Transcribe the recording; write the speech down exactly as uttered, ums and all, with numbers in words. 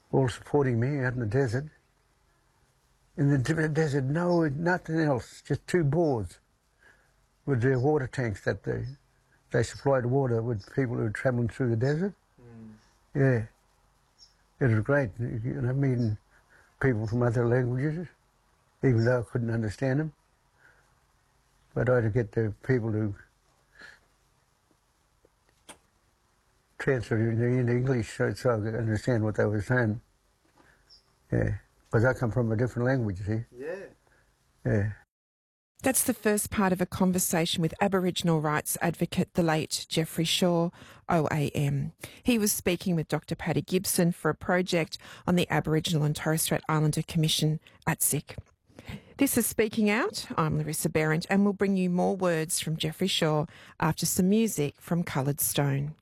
all supporting me out in the desert. In the de- desert, no, nothing else, just two boards with their water tanks that they, they supplied water with people who were travelling through the desert. Mm. Yeah. It was great, you know, meeting people from other languages, even though I couldn't understand them. But I had to get the people to transfer it into English so, so I could understand what they were saying. Yeah, because I come from a different language, see? Yeah. Yeah. That's the first part of a conversation with Aboriginal rights advocate, the late Geoffrey Shaw, O A M. He was speaking with Doctor Paddy Gibson for a project on the Aboriginal and Torres Strait Islander Commission at S I C. This is Speaking Out. I'm Larissa Behrendt, and we'll bring you more words from Geoffrey Shaw after some music from Coloured Stone.